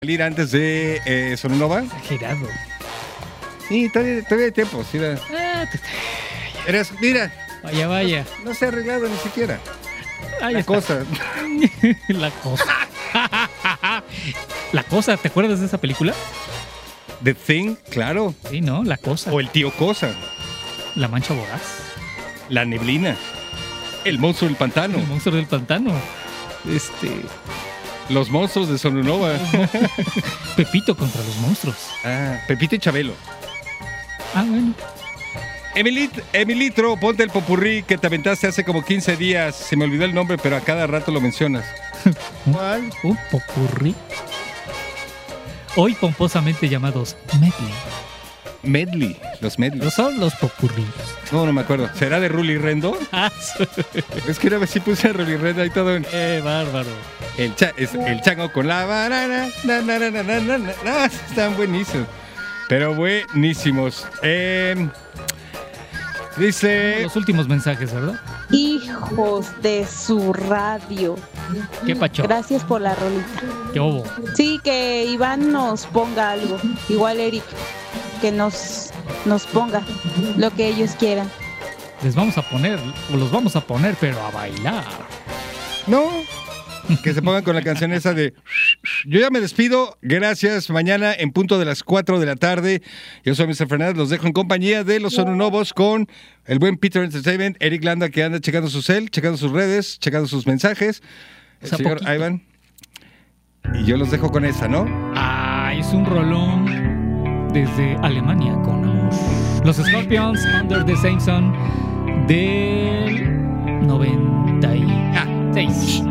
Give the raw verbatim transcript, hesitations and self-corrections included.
salir antes de eh, Sonunova. Exagerado. Sí, todavía, todavía hay tiempo. Sí, la... Ah, te- Eres, mira, vaya, vaya. no se ha arreglado ni siquiera. Ahí La está. cosa. La cosa. La cosa, ¿te acuerdas de esa película? The Thing, claro. Sí, ¿no? La cosa. O el tío Cosa. La mancha voraz. La neblina. El monstruo del pantano. El monstruo del pantano. Este. Los monstruos de Sonunova. Pepito contra los monstruos. Ah, Pepito y Chabelo. Ah, bueno. Emilit, Emilitro, ponte el popurrí que te aventaste hace como quince días. Se me olvidó el nombre, pero a cada rato lo mencionas. ¿Cuál? Un popurrí. Hoy pomposamente llamados medley. Medley. Los No medleys. son los popurríos. No, no me acuerdo. ¿Será de Ruli Rendo? Ah, sí. Es que una vez sí puse a Ruli Rendo ahí todo en... Eh, bárbaro. El, cha, es, el chango con la banana. Na, na, na, na, na, na, na. No, están buenísimos. Pero buenísimos. Eh, dice... Los últimos mensajes, ¿verdad? Hijos de su radio. ¿Qué pacho? Gracias por la rolita. ¿Qué hubo? Sí, que Iván nos ponga algo. Igual Eric, que nos, nos ponga lo que ellos quieran. Les vamos a poner, o los vamos a poner, pero a bailar. No, que se pongan con la canción esa de... Yo ya me despido, gracias. Mañana en punto de las cuatro de la tarde. Yo soy mister Fernández, los dejo en compañía de los Sononovos con el buen Peter Entertainment, Eric Landa, que anda checando su cel, checando sus redes, checando sus mensajes. El O sea, señor poquito. Iván. Y yo los dejo con esa, ¿no? Ah, es un rolón desde Alemania con amor. Los Scorpions, Under the Same Sun, del noventa y seis.